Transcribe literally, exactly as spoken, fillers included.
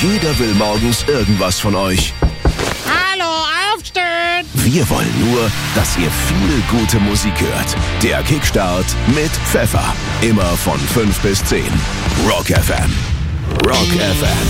Jeder will morgens irgendwas von euch. Hallo, aufstehen! Wir wollen nur, dass ihr viel gute Musik hört. Der Kickstart mit Pfeffer. Immer von fünf bis zehn. Rock F M. Rock F M.